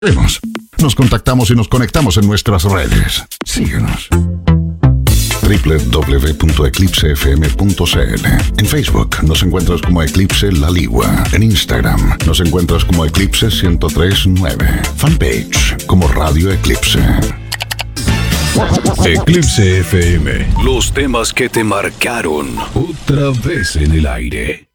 Nos contactamos y nos conectamos en nuestras redes. Síguenos. www.eclipsefm.cl. En Facebook nos encuentras como Eclipse La Ligua. En Instagram nos encuentras como Eclipse 1039. Fanpage como Radio Eclipse. Eclipse FM. Los temas que te marcaron. Otra vez en el aire.